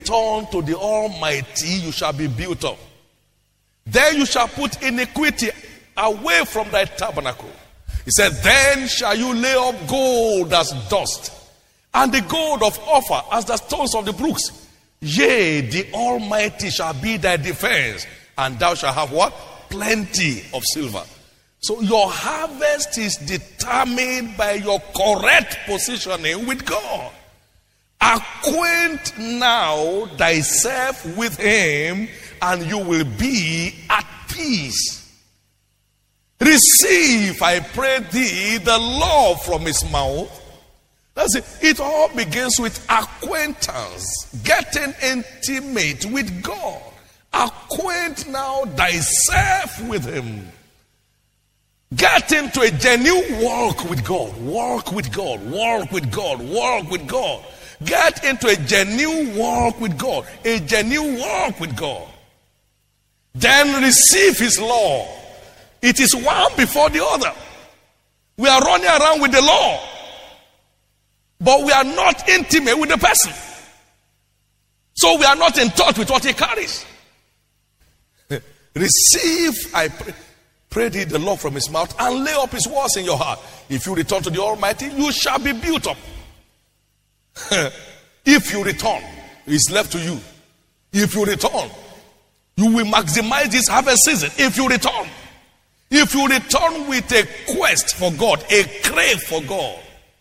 Turn to the Almighty, you shall be built up. Then you shall put iniquity away from thy tabernacle. He said, then shall you lay up gold as dust, and the gold of Ophir as the stones of the brooks. Yea, the Almighty shall be thy defense, and thou shalt have what? Plenty of silver. So your harvest is determined by your correct positioning with God. Acquaint now thyself with him, and you will be at peace. Receive, I pray thee, the law from his mouth. That's it. It all begins with acquaintance, getting intimate with God. Acquaint now thyself with him. Get into a genuine walk with God. Walk with God. Walk with God. Walk with God. Get into a genuine walk with God. A genuine walk with God. Then receive his law. It is one before the other. We are running around with the law, but we are not intimate with the person. So we are not in touch with what he carries. Receive, I pray thee, the law from his mouth, and lay up his words in your heart. If you return to the Almighty, you shall be built up. If you return, it's left to you. If you return, you will maximize this harvest season. If you return with a quest for God, a crave for God,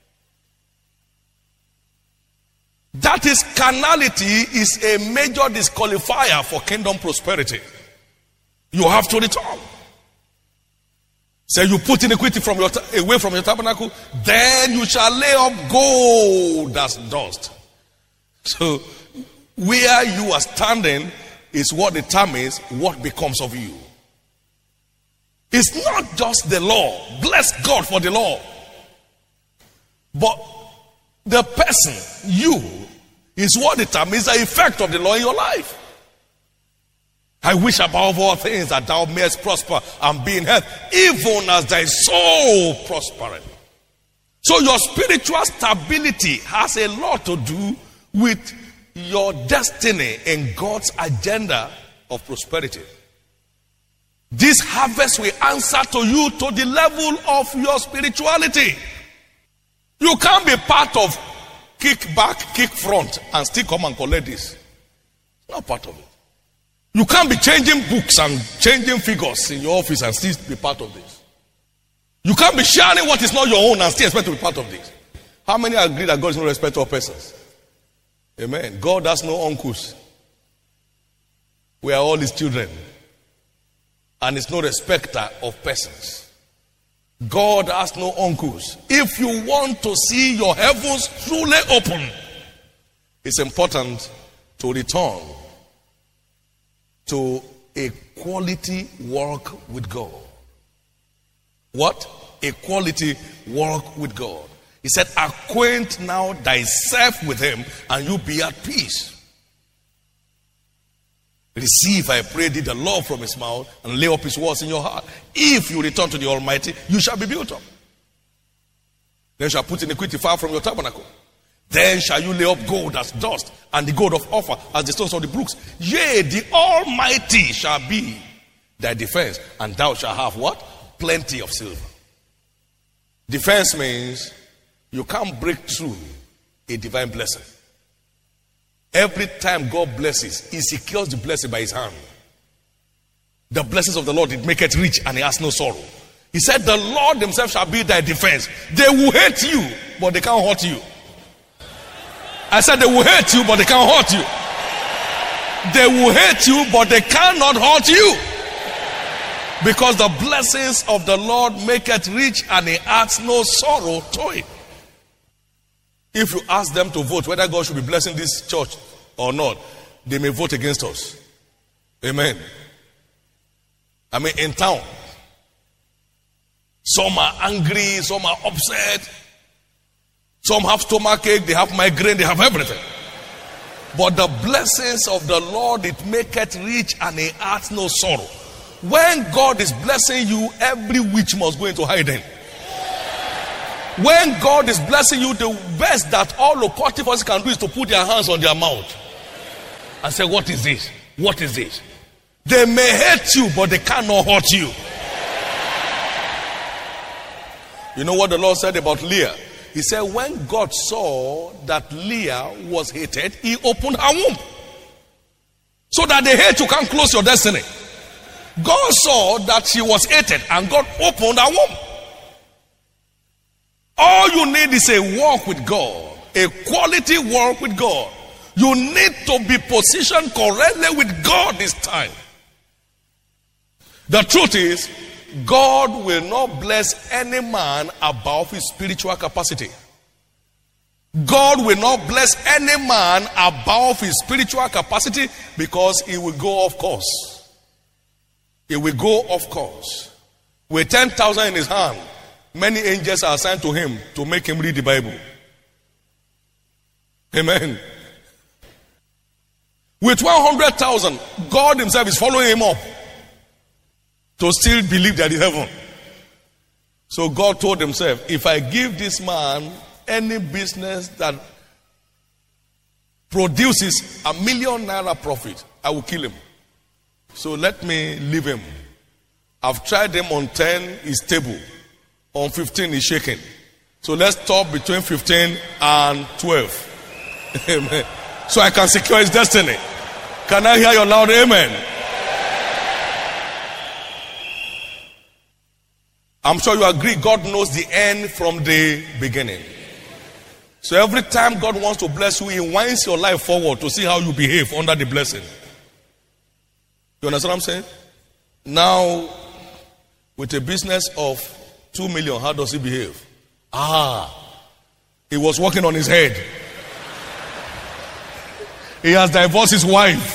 that is, carnality is a major disqualifier for kingdom prosperity. You have to return. So you put iniquity away from your tabernacle, then you shall lay up gold as dust. So where you are standing is what determines what becomes of you. It's not just the law. Bless God for the law. But the person, you, is what determines the effect of the law in your life. I wish above all things that thou mayest prosper and be in health, even as thy soul prospereth. So your spiritual stability has a lot to do with your destiny in God's agenda of prosperity. This harvest will answer to you to the level of your spirituality. You can't be part of kick back, kick front, and still come and collect this. It's not part of it. You can't be changing books and changing figures in your office and still be part of this. You can't be sharing what is not your own and still expect to be part of this. How many agree that God is no respecter of persons? Amen. God has no uncles. We are all his children. And is no respecter of persons. God has no uncles. If you want to see your heavens truly open, it's important to return to a quality walk with God. What? A quality walk with God. He said, acquaint now thyself with him, and you be at peace. Receive, I pray thee, the law from his mouth, and lay up his words in your heart. If you return to the Almighty, you shall be built up. Then shall put iniquity far from your tabernacle. Then shall you lay up gold as dust, and the gold of Ophir as the stones of the brooks. Yea, the Almighty shall be thy defense, and thou shalt have what? Plenty of silver. Defense means you can't break through a divine blessing. Every time God blesses, he secures the blessing by his hand. The blessings of the Lord, it maketh rich, and he has no sorrow. He said, the Lord himself shall be thy defense. They will hate you, but they can't hurt you. I said they will hate you, but they can't hurt you. They will hate you, but they cannot hurt you. Because the blessings of the Lord maketh rich, and he adds no sorrow to it. If you ask them to vote whether God should be blessing this church or not, they may vote against us. Amen. I mean, in town, some are angry, some are upset, some have stomachache, they have migraine, they have everything. But the blessings of the Lord, it maketh rich, and he adds no sorrow. When God is blessing you, every witch must go into hiding. When God is blessing you, the best that all occultists can do is to put their hands on their mouth. and say, what is this? What is this? They may hate you, but they cannot hurt you. You know what the Lord said about Leah? He said, when God saw that Leah was hated, he opened her womb. So that the hate you can't close your destiny. God saw that she was hated and God opened her womb. All you need is a walk with God. A quality walk with God. You need to be positioned correctly with God this time. The truth is, God will not bless any man above his spiritual capacity. God will not bless any man above his spiritual capacity because he will go off course. He will go off course. With 10,000 in his hand, many angels are assigned to him to make him read the Bible. Amen. With 100,000, God himself is following him up to still believe that he's heaven. So God told himself, if I give this man any business that produces ₦1 million profit, I will kill him. So let me leave him. I've tried him on 10, he's stable. On 15, he's shaking. So let's stop between 15 and 12. Amen. So I can secure his destiny. Can I hear your loud amen? I'm sure you agree, God knows the end from the beginning. So every time God wants to bless you, he winds your life forward to see how you behave under the blessing. You understand what I'm saying? Now, with a business of 2 million, how does he behave? He was working on his head. He has divorced his wife.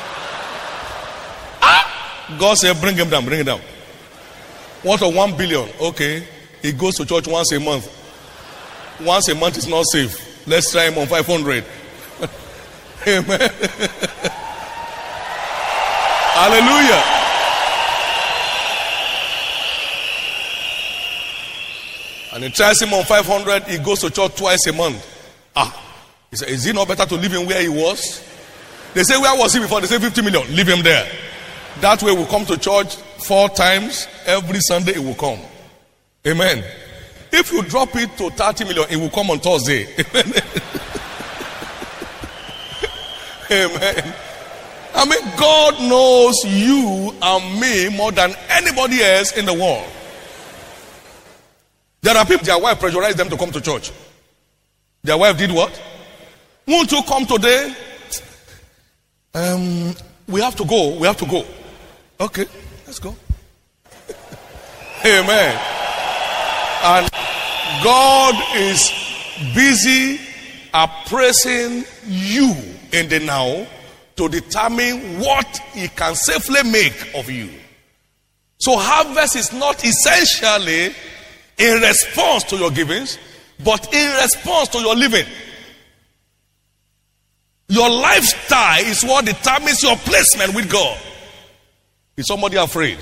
God said, bring him down, bring him down. What of 1 billion? Okay. He goes to church once a month. Once a month is not safe. Let's try him on 500. Amen. Hallelujah. And he tries him on 500. He goes to church twice a month. He said, is it not better to leave him where he was? They say, where was he before? They say 50 million. Leave him there. That way we'll come to church 4 times. Every Sunday it will come. Amen. If you drop it to 30 million, it will come on Thursday. Amen. Amen. I mean, God knows you and me more than anybody else in the world. There are people, their wife pressurized them to come to church. Their wife did what? Won't you come today? We have to go. We have to go. Okay, let's go. Amen. And God is busy appraising you in the now to determine what he can safely make of you. So harvest is not essentially in response to your givings, but in response to your living. Your lifestyle is what determines your placement with God. Is somebody afraid?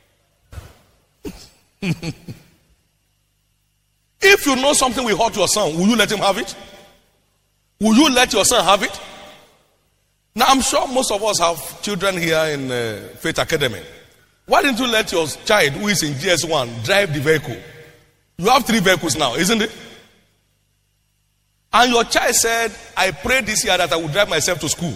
If you know something will hurt your son, will you let him have it? Will you let your son have it? Now, I'm sure most of us have children here in Faith Academy. Why didn't you let your child who is in GS1 drive the vehicle? You have 3 vehicles now, isn't it? And your child said, I prayed this year that I would drive myself to school.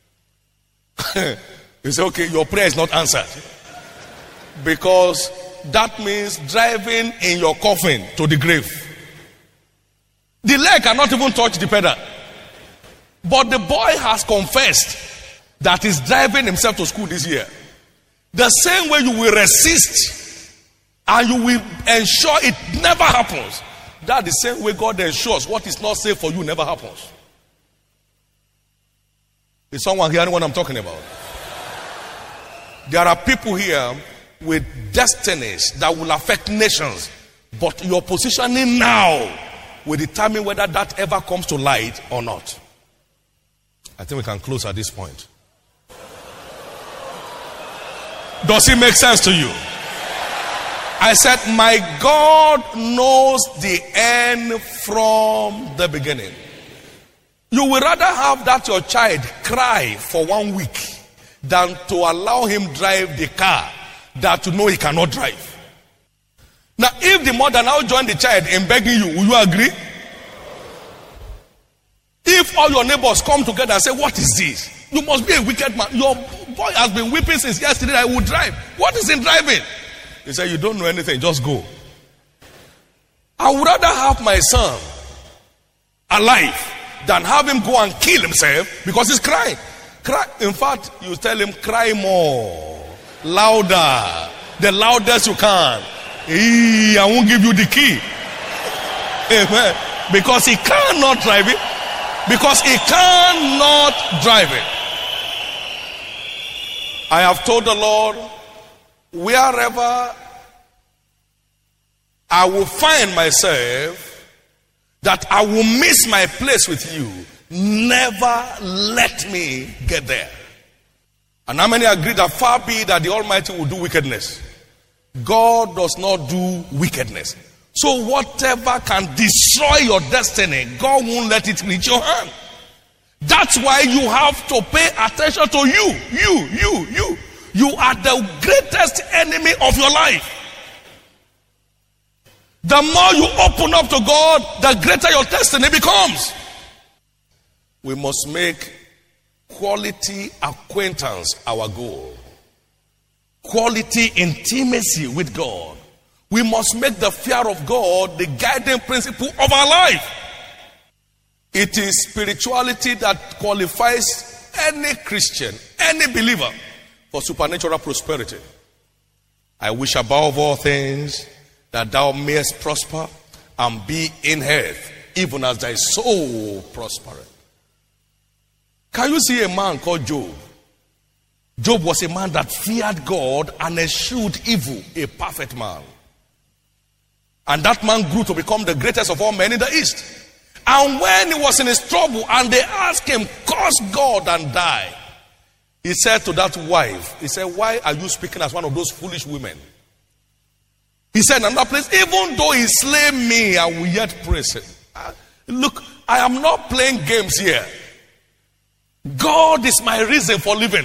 You say, okay, your prayer is not answered. Because that means driving in your coffin to the grave. The leg cannot even touch the pedal. But the boy has confessed that he's driving himself to school this year. The same way you will resist and you will ensure it never happens. That's the same way God ensures what is not safe for you never happens. Is someone hearing what I'm talking about? There are people here with destinies that will affect nations, but your positioning now will determine whether that ever comes to light or not. I think we can close at this point. Does it make sense to you? I said, my God knows the end from the beginning. You will rather have that your child cry for 1 week than to allow him drive the car that you know he cannot drive. Now, if the mother now join the child in begging you, will you agree? If all your neighbors come together and say, what is this? You must be a wicked man. Your boy has been weeping since yesterday. I will drive. What is in driving? He said, you don't know anything. Just go. I would rather have my son alive than have him go and kill himself because he's crying. Cry. In fact, you tell him, cry more. Louder. The loudest you can. I won't give you the key. Amen. Because he cannot drive it. Because he cannot drive it. I have told the Lord, wherever I will find myself, that I will miss my place with you, never let me get there. And how many agree that far be that the Almighty will do wickedness? God does not do wickedness. So whatever can destroy your destiny, God won't let it reach your hand. That's why you have to pay attention to you. You are the greatest enemy of your life. The more you open up to God, the greater your destiny becomes. We must make quality acquaintance our goal. Quality intimacy with God. We must make the fear of God the guiding principle of our life. It is spirituality that qualifies any Christian, any believer, for supernatural prosperity. I wish above all things that thou mayest prosper and be in health, even as thy soul prospereth. Can you see a man called Job? Job was a man that feared God and eschewed evil, a perfect man. And that man grew to become the greatest of all men in the East. And when he was in his trouble and they asked him, curse God and die, he said to that wife, he said, why are you speaking as one of those foolish women? He said in another place, even though he slay me, I will yet praise him. Look, I am not playing games here. God is my reason for living.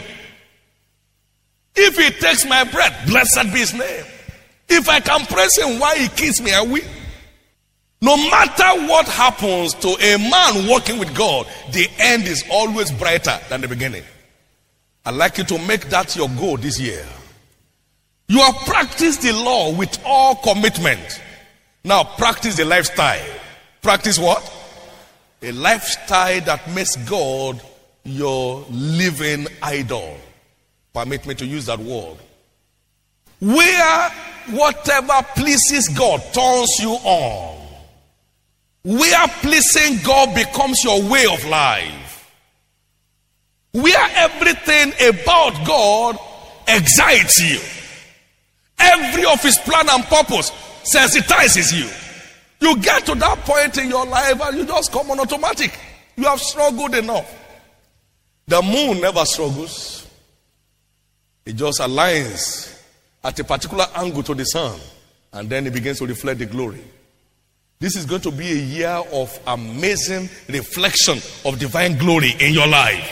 If he takes my breath, blessed be his name. If I can praise him while he kills me, I will. No matter what happens to a man walking with God, the end is always brighter than the beginning. I'd like you to make that your goal this year. You have practiced the law with all commitment. Now practice the lifestyle. Practice what? A lifestyle that makes God your living idol. Permit me to use that word. Where whatever pleases God turns you on. Where pleasing God becomes your way of life. Where everything about God excites you. Every of his plan and purpose sensitizes you. You get to that point in your life and you just come on automatic. You have struggled enough. The moon never struggles. It just aligns at a particular angle to the sun, and then it begins to reflect the glory. This is going to be a year of amazing reflection of divine glory in your life.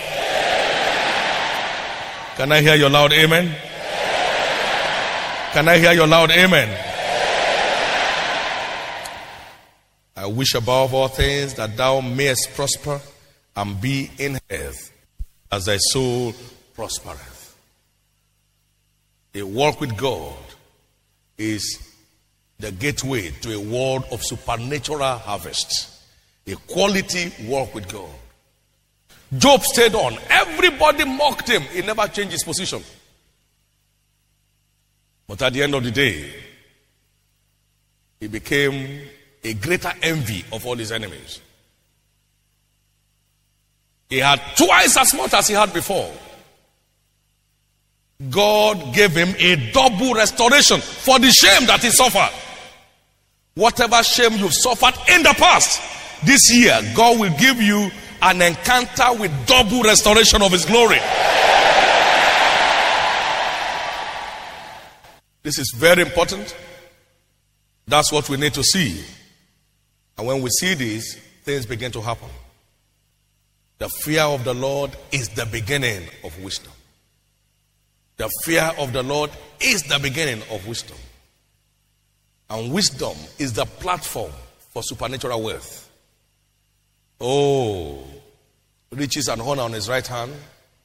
Can I hear your loud amen? Can I hear your loud amen? I wish above all things that thou mayest prosper and be in health as thy soul prospereth. A walk with God is the gateway to a world of supernatural harvest. A quality walk with God. Job stayed on. Everybody mocked him. He never changed his position. But at the end of the day, he became a greater envy of all his enemies. He had twice as much as he had before. God gave him a double restoration for the shame that he suffered. Whatever shame you've suffered in the past, this year, God will give you an encounter with double restoration of his glory. This is very important. That's what we need to see. And when we see this, things begin to happen. The fear of the Lord is the beginning of wisdom. The fear of the Lord is the beginning of wisdom. And wisdom is the platform for supernatural wealth. Oh, riches and honor on his right hand,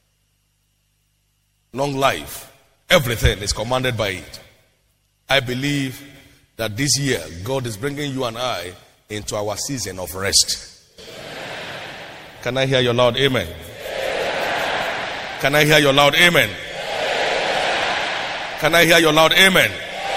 long life, everything is commanded by it. I believe that this year God is bringing you and I into our season of rest. Can I hear your loud amen? Can I hear your loud amen? Can I hear your loud amen?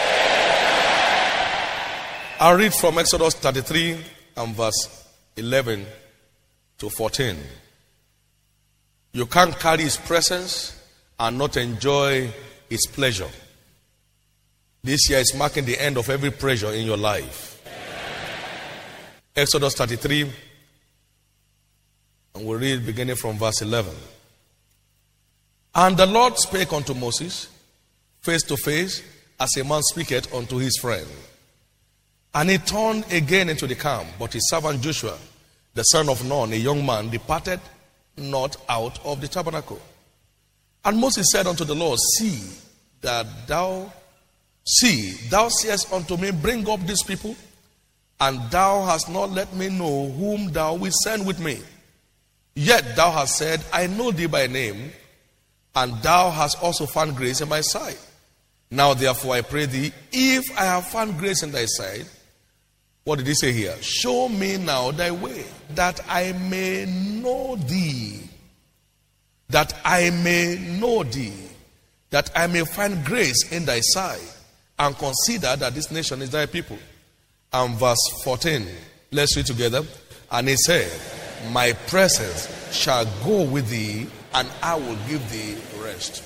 I'll read from Exodus 33 and verse 11 to 14. You can't carry his presence and not enjoy his pleasure. This year is marking the end of every pressure in your life. Exodus 33, and we'll read beginning from verse 11. And the Lord spake unto Moses face to face, as a man speaketh unto his friend. And he turned again into the camp, but his servant Joshua, the son of Nun, a young man, departed not out of the tabernacle. And Moses said unto the Lord, thou seest unto me, bring up these people, and thou hast not let me know whom thou wilt send with me. Yet thou hast said, I know thee by name, and thou hast also found grace in my sight. Now therefore I pray thee, if I have found grace in thy sight, what did he say here? Show me now thy way, that I may know thee. That I may know thee. That I may find grace in thy sight, and consider that this nation is thy people. And verse 14, let's read together. And he said, my presence shall go with thee, and I will give thee rest.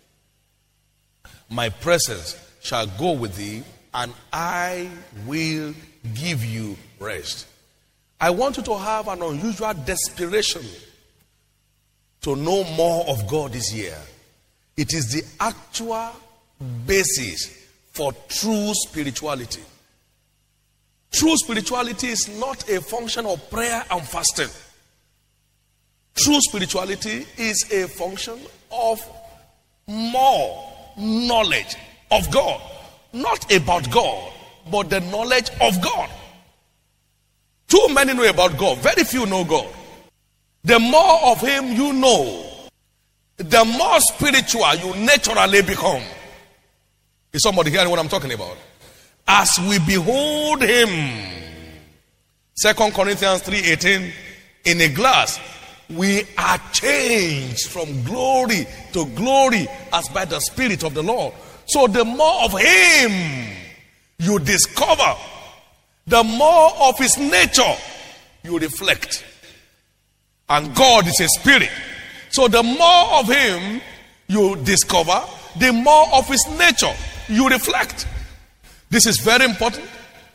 My presence shall go with thee, and I will give you rest. I want you to have an unusual desperation to know more of God this year. It is the actual basis for true spirituality. True spirituality is not a function of prayer and fasting. True spirituality is a function of more knowledge of God. Not about God, but the knowledge of God. Too many know about God. Very few know God. The more of him you know, the more spiritual you naturally become. Is somebody hearing what I'm talking about? As we behold him, 2 Corinthians 3:18, in a glass, we are changed from glory to glory as by the Spirit of the Lord. So the more of him you discover, the more of his nature you reflect. And God is a spirit. So the more of him you discover, the more of his nature you reflect. This is very important.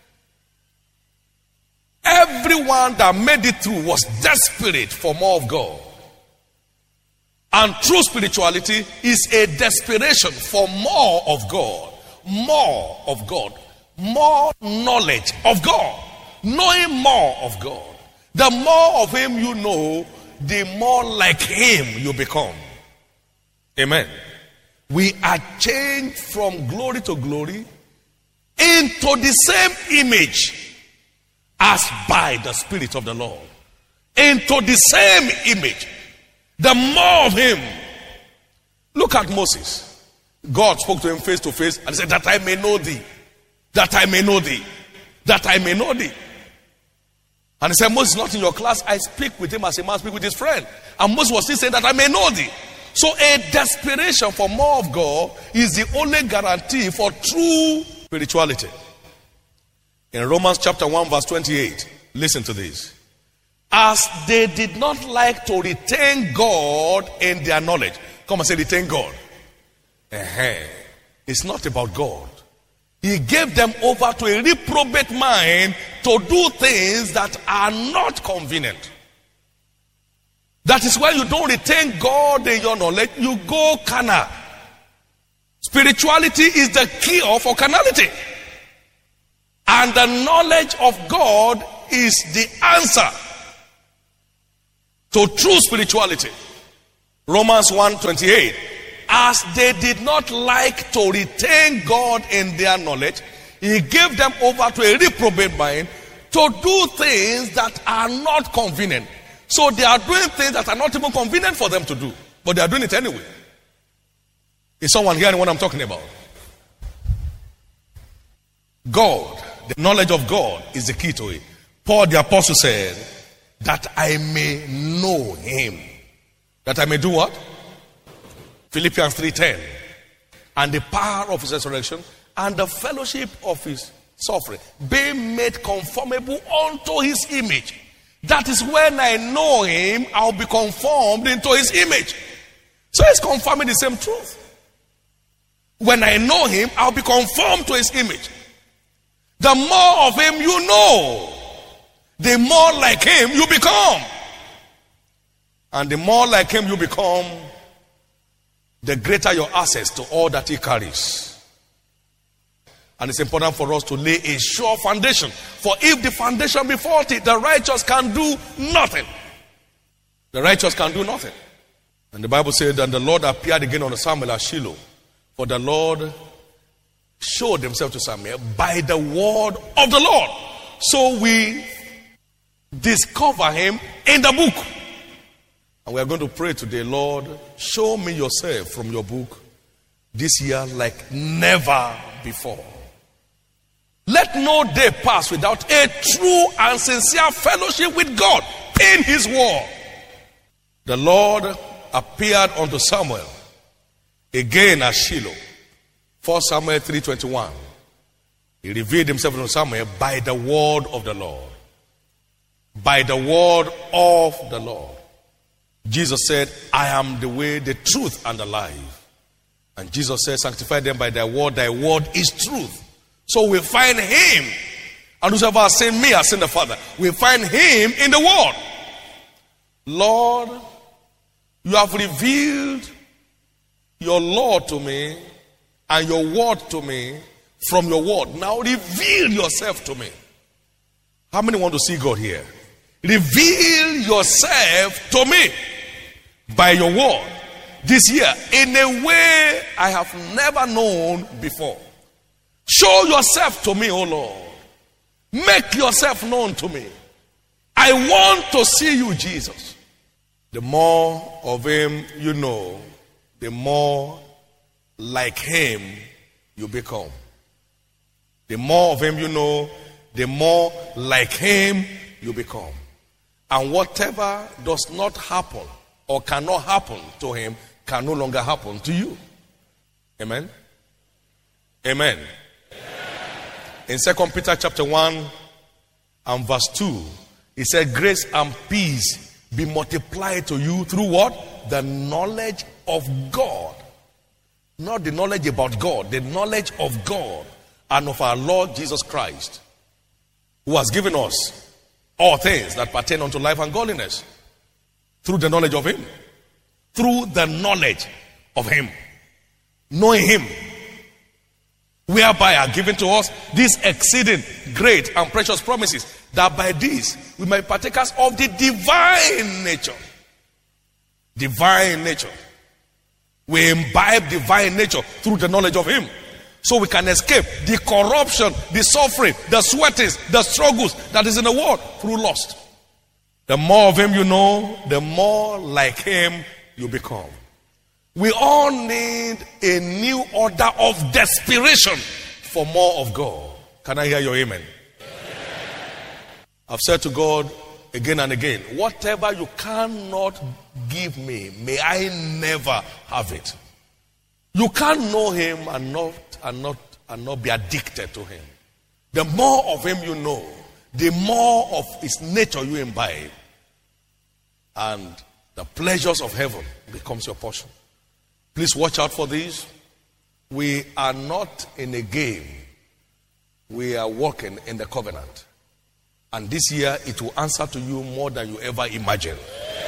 Everyone that made it through was desperate for more of God. And true spirituality is a desperation for more of God. More of God. More knowledge of God. Knowing more of God. The more of him you know, the more like him you become. Amen. We are changed from glory to glory into the same image as by the Spirit of the Lord. Into the same image. The more of him. Look at Moses. God spoke to him face to face and said, that I may know thee. That I may know thee. That I may know thee. And he said, Moses is not in your class. I speak with him as a man speaks with his friend. And Moses was still saying that I may know thee. So a desperation for more of God is the only guarantee for true spirituality. In Romans chapter 1 verse 28, listen to this. As they did not like to retain God in their knowledge. Come and say, retain God. It's not about God. He gave them over to a reprobate mind to do things that are not convenient. That is why you don't retain God in your knowledge. You go carnal. Spirituality is the cure for carnality. And the knowledge of God is the answer to true spirituality. Romans 1:28. As they did not like to retain God in their knowledge, he gave them over to a reprobate mind to do things that are not convenient. So they are doing things that are not even convenient for them to do, but they are doing it anyway. Is someone hearing what I'm talking about? God, the knowledge of God is the key to it. Paul the apostle said, that I may know him. That I may do what? Philippians 3:10. And the power of his resurrection and the fellowship of his suffering, being made conformable unto his image. That is when I know him, I'll be conformed into his image. So it's confirming the same truth. When I know him, I'll be conformed to his image. The more of him you know, the more like him you become. And the more like him you become, the greater your access to all that he carries. And it's important for us to lay a sure foundation. For if the foundation be faulty, the righteous can do nothing. The righteous can do nothing. And the Bible said that the Lord appeared again on Samuel at Shiloh. For the Lord showed himself to Samuel by the word of the Lord. So we discover him in the book. And we are going to pray today, Lord, show me yourself from your book this year like never before. Let no day pass without a true and sincere fellowship with God in his word. The Lord appeared unto Samuel again at Shiloh. 1 Samuel 3:21. He revealed himself to Samuel by the word of the Lord. By the word of the Lord. Jesus said, I am the way, the truth, and the life. And Jesus said, sanctify them by thy word is truth. So we find him. And whosoever has seen me has seen the Father. We find him in the word. Lord, you have revealed your law to me and your word to me from your word. Now reveal yourself to me. How many want to see God here? Reveal yourself to me by your word this year in a way I have never known before. Show yourself to me, O Lord. Make yourself known to me. I want to see you, Jesus. The more of him you know, the more like him you become. The more of him you know, the more like him you become. And whatever does not happen or cannot happen to him can no longer happen to you. Amen? Amen. In 2 Peter chapter 1 and verse 2, he said, grace and peace be multiplied to you through what? The knowledge of God. Not the knowledge about God, the knowledge of God and of our Lord Jesus Christ, who has given us all things that pertain unto life and godliness. Through the knowledge of him. Through the knowledge of him. Knowing him. Whereby are given to us these exceeding great and precious promises, that by these we may be partakers of the divine nature. Divine nature. We imbibe divine nature through the knowledge of him. So we can escape the corruption, the suffering, the sweatings, the struggles that is in the world through lust. The more of him you know, the more like him you become. We all need a new order of desperation for more of God. Can I hear your amen? I've said to God again and again, whatever you cannot give me, may I never have it. You can't know him and not be addicted to him. The more of him you know, the more of his nature you imbibe. And the pleasures of heaven becomes your portion. Please watch out for these. We are not in a game. We are walking in the covenant. And this year it will answer to you more than you ever imagined.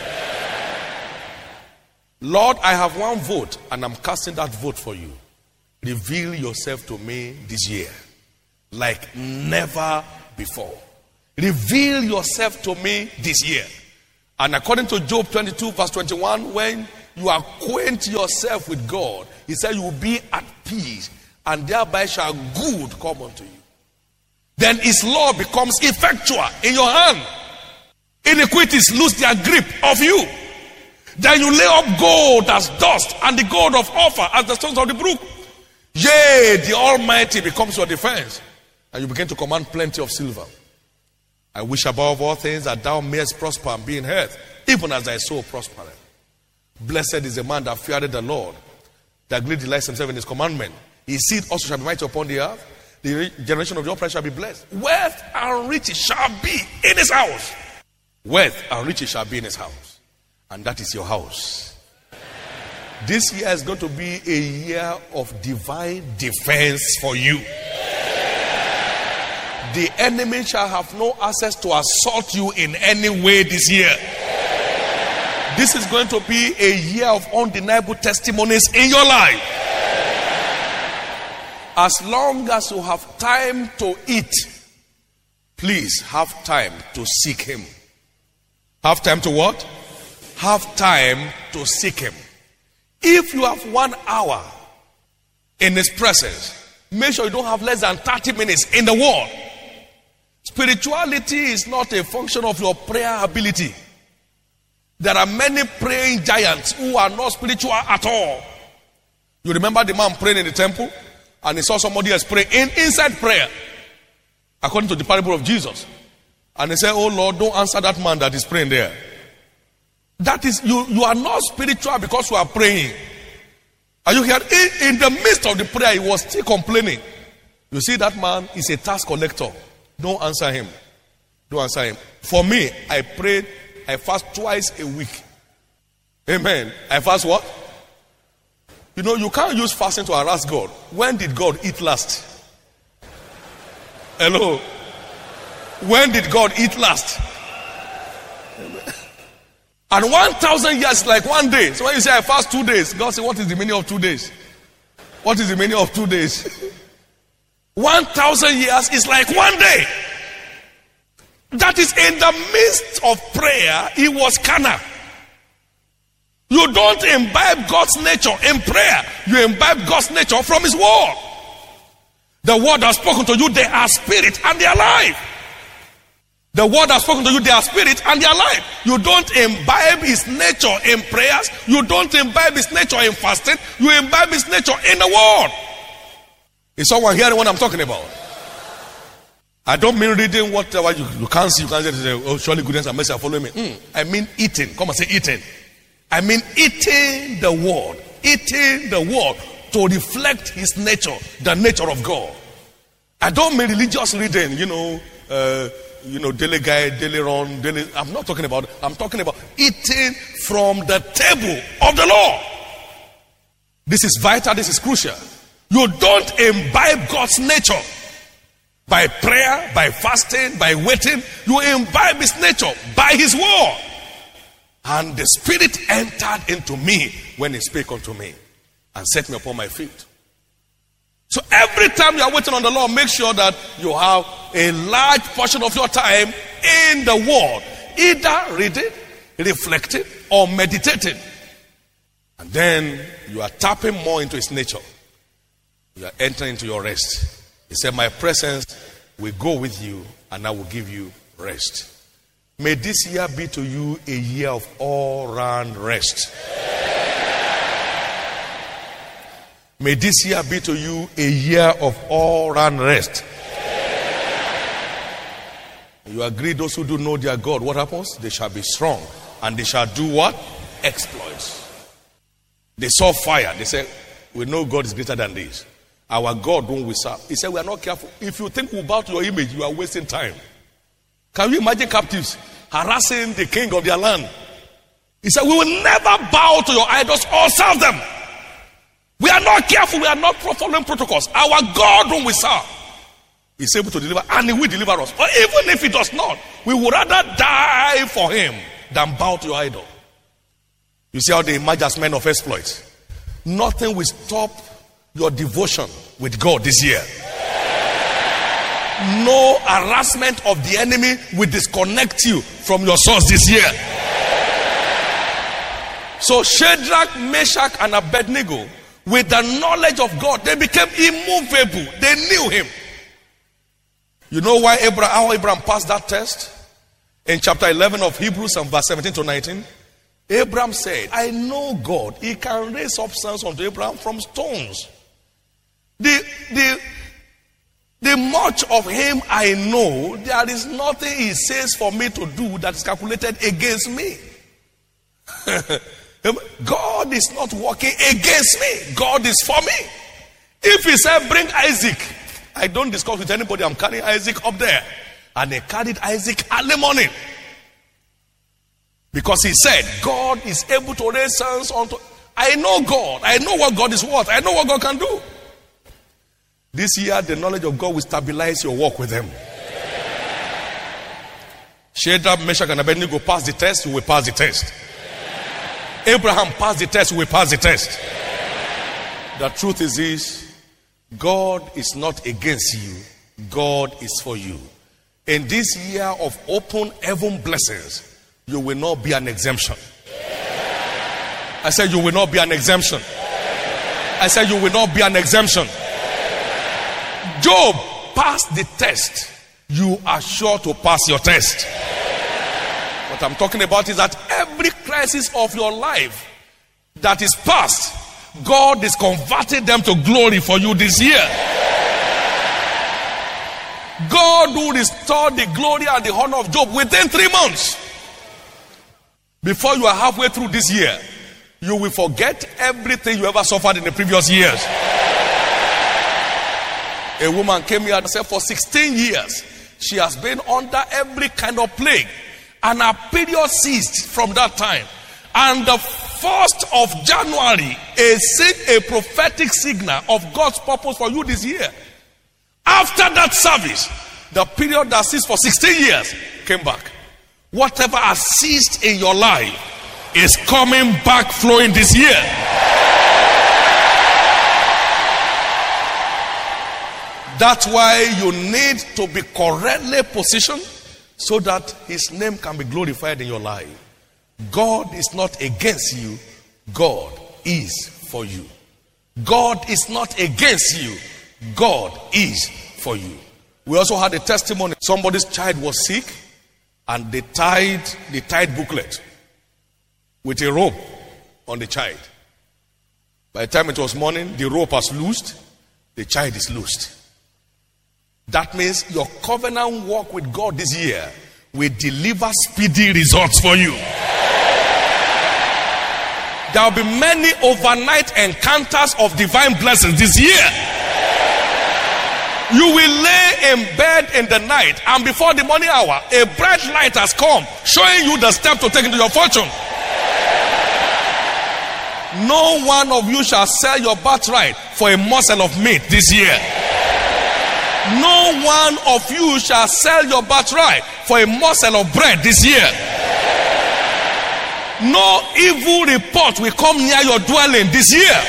Lord, I have one vote and I'm casting that vote for you. Reveal yourself to me this year like never before. Reveal yourself to me this year. And according to Job 22 verse 21, when you acquaint yourself with God, he said you will be at peace, and thereby shall good come unto you. Then his law becomes effectual in your hand. Iniquities lose their grip of you. Then you lay up gold as dust, and the gold of Ophir as the stones of the brook. Yea, the Almighty becomes your defense, and you begin to command plenty of silver. I wish above all things that thou mayest prosper and be in health, even as thy soul prospereth. Blessed is the man that feareth the Lord, that greatly delights himself in his commandment. His seed also shall be mighty upon the earth. The generation of the upright shall be blessed. Wealth and riches shall be in his house. Wealth and riches shall be in his house. And that is your house. This year is going to be a year of divine defense for you. The enemy shall have no access to assault you in any way this year. This is going to be a year of undeniable testimonies in your life. As long as you have time to eat, please have time to seek him. Have time to what? Have time to seek him. If you have 1 hour in his presence, make sure you don't have less than 30 minutes in the world. Spirituality is not a function of your prayer ability. There are many praying giants who are not spiritual at all. You remember the man praying in the temple, and he saw somebody else praying inside prayer, according to the parable of Jesus. And he said, oh Lord, don't answer that man that is praying there. That is, you are not spiritual because you are praying. Are you here? In the midst of the prayer, he was still complaining. You see, that man is a tax collector. Don't answer him. Don't answer him. For me, I prayed, I fast twice a week. Amen. I fast what? You know, you can't use fasting to harass God. When did God eat last? Hello? When did God eat last? And 1,000 years is like 1 day. So when you say I fast 2 days, God says, what is the meaning of 2 days? What is the meaning of 2 days? 1,000 years is like 1 day. That is, in the midst of prayer, he was carnal. You don't imbibe God's nature in prayer. You imbibe God's nature from his word. The word has spoken to you, they are spirit and they are life. The word has spoken to you, they are spirit and they are life. You don't imbibe his nature in prayers. You don't imbibe his nature in fasting. You imbibe his nature in the word. Is someone hearing what I'm talking about? I don't mean reading whatever you can't see. You can't say, oh, surely goodness and mercy are following me. I mean eating. Come and say eating. I mean eating the word. Eating the word to reflect his nature, the nature of God. I don't mean religious reading, daily guide, daily run, daily. I'm not talking about. I'm talking about eating from the table of the Lord. This is vital. This is crucial. You don't imbibe God's nature by prayer, by fasting, by waiting. You imbibe his nature by his word. And the Spirit entered into me when he spake unto me and set me upon my feet. So every time you are waiting on the Lord, make sure that you have a large portion of your time in the word, either reading, reflecting, or meditating. And then you are tapping more into his nature. You are entering into your rest. He said, my presence will go with you and I will give you rest. May this year be to you a year of all-round rest. May this year be to you a year of all-round rest. You agree, those who do know their God, what happens? They shall be strong and they shall do what? Exploits. They saw fire. They said, we know God is greater than this. Our God whom we serve. He said, we are not careful. If you think we bow to your image, you are wasting time. Can you imagine captives harassing the king of their land? He said, we will never bow to your idols or serve them. We are not careful. We are not following protocols. Our God whom we serve is able to deliver, and he will deliver us. But even if he does not, we would rather die for him than bow to your idol. You see how they emerge as men of exploits. Nothing will stop your devotion with God this year. No harassment of the enemy will disconnect you from your source this year. So Shadrach, Meshach, and Abednego, with the knowledge of God, they became immovable. They knew him. You know why how Abraham passed that test? In chapter 11 of Hebrews and verse 17 to 19. Abraham said, I know God. He can raise up sons unto Abraham from stones. The much of him I know, there is nothing he says for me to do that is calculated against me. God is not working against me. God is for me. If he said, bring Isaac, I don't discuss with anybody. I'm carrying Isaac up there. And they carried Isaac early morning. Because he said, God is able to raise sons unto... I know God. I know what God is worth. I know what God can do. This year, the knowledge of God will stabilize your walk with him. Shadrach, Meshach, and Abednego pass the test, you will pass the test. Abraham passed the test, you will pass the test. The truth is this: God is not against you. God is for you. In this year of open heaven blessings, you will not be an exemption. I said you will not be an exemption. I said you will not be an exemption. Job passed the test. You are sure to pass your test. What I'm talking about is that every crisis of your life that is past, God is converting them to glory for you this year. God will restore the glory and the honor of Job within 3 months. Before you are halfway through this year, you will forget everything you ever suffered in the previous years. A woman came here and said for 16 years, she has been under every kind of plague. And her period ceased from that time. And the 1st of January, a prophetic signal of God's purpose for you this year. After that service, the period that ceased for 16 years came back. Whatever has ceased in your life is coming back flowing this year. That's why you need to be correctly positioned so that his name can be glorified in your life. God is not against you. God is for you. God is not against you. God is for you. We also had a testimony. Somebody's child was sick and they tied booklet with a rope on the child. By the time it was morning, the rope has loosed. The child is loosed. That means your covenant walk with God this year will deliver speedy results for you. There will be many overnight encounters of divine blessings this year. You will lay in bed in the night, and before the morning hour, a bright light has come, showing you the step to take into your fortune. No one of you shall sell your birthright for a morsel of meat this year. No one of you shall sell your birthright for a morsel of bread this year. No evil report will come near your dwelling this year.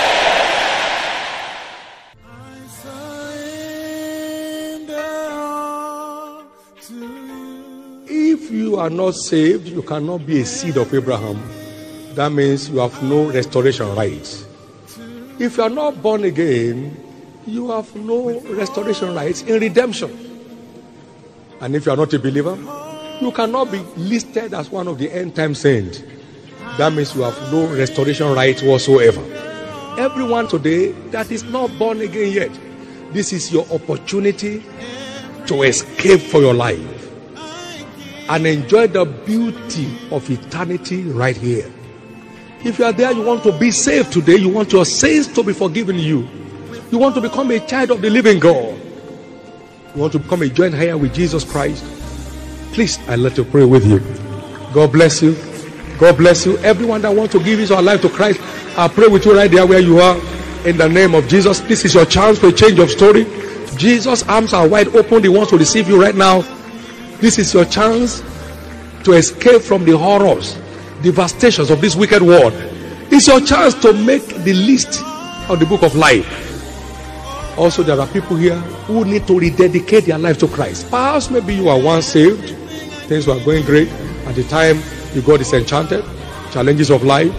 If you are not saved, you cannot be a seed of Abraham. That means you have no restoration rights. If you are not born again, you have no restoration rights in redemption. And if you are not a believer, you cannot be listed as one of the end time saints. That means you have no restoration rights whatsoever. Everyone today that is not born again yet, this is your opportunity to escape for your life and enjoy the beauty of eternity right here. If you are there, you want to be saved today, you want your sins to be forgiven you, you want to become a child of the living God, you want to become a joint heir with Jesus Christ, please, I'd like to pray with you. God bless you. God bless you. Everyone that wants to give his or her life to Christ, I pray with you right there where you are. In the name of Jesus, this is your chance for a change of story. Jesus' arms are wide open. He wants to receive you right now. This is your chance to escape from the horrors, devastations of this wicked world. It's your chance to make the list of the book of life. Also, there are people here who need to rededicate their life to Christ. Perhaps maybe you are once saved, things were going great. At the time you got disenchanted, challenges of life,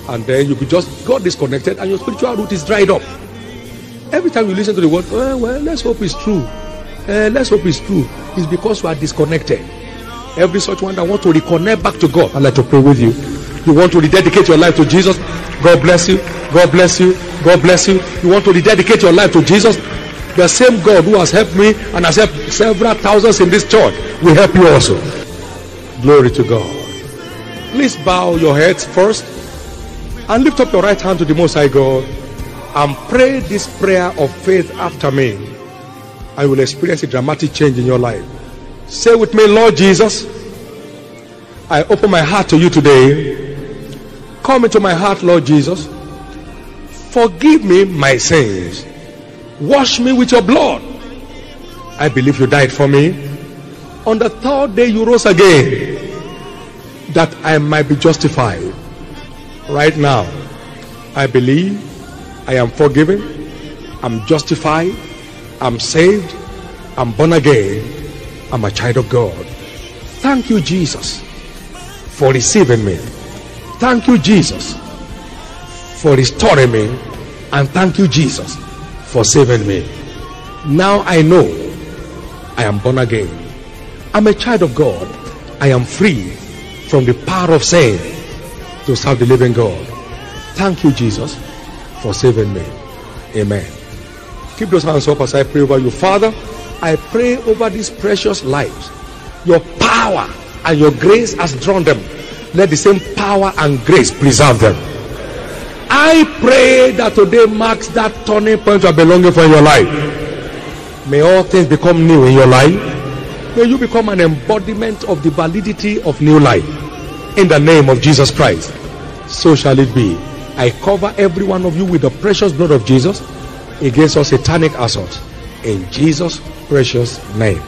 And then you could just got disconnected and your spiritual root is dried up. Every time you listen to the word, well, let's hope it's true. Let's hope it's true. It's because you are disconnected. Every such one that wants to reconnect back to God, I'd like to pray with you. You want to rededicate your life to Jesus? God bless you. God bless you. God bless you. You want to rededicate your life to Jesus? The same God who has helped me and has helped several thousands in this church will help you also. Glory to God. Please bow your heads first and lift up your right hand to the Most High God and pray this prayer of faith after me. I will experience a dramatic change in your life. Say with me, Lord Jesus, I open my heart to you today. Come into my heart, Lord Jesus. Forgive me my sins. Wash me with your blood. I believe you died for me. On the third day you rose again, that I might be justified. Right now, I believe I am forgiven, I'm justified, I'm saved, I'm born again, I'm a child of God. Thank you, Jesus, for receiving me. Thank you, Jesus, for restoring me. And thank you, Jesus, for saving me. Now I know I am born again. I'm a child of God. I am free from the power of sin to serve the living God. Thank you, Jesus, for saving me. Amen. Keep those hands up as I pray over you. Father, I pray over these precious lives. Your power and your grace has drawn them. Let the same power and grace preserve them. I pray that today marks that turning point you are belonging for in your life. May all things become new in your life. May you become an embodiment of the validity of new life. In the name of Jesus Christ, so shall it be. I cover every one of you with the precious blood of Jesus against all satanic assaults. In Jesus' precious name.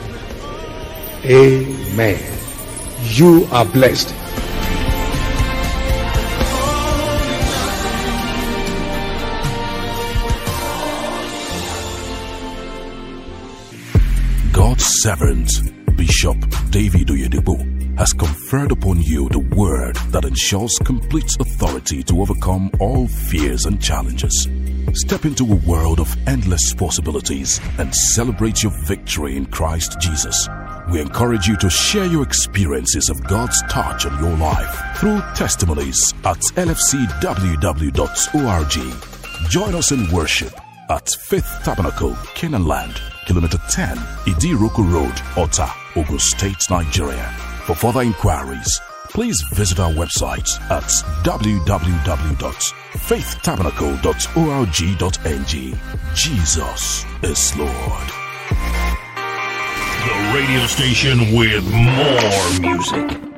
Amen. You are blessed. God's servant, Bishop David Oyedepo, has conferred upon you the word that ensures complete authority to overcome all fears and challenges. Step into a world of endless possibilities and celebrate your victory in Christ Jesus. We encourage you to share your experiences of God's touch on your life through testimonies at lfcww.org. Join us in worship at Faith Tabernacle, Canaan Land, Kilometer 10, Idiroko Road, Ota, Ogun State, Nigeria. For further inquiries, please visit our website at www.faithtabernacle.org.ng. Jesus is Lord. The radio station with more music.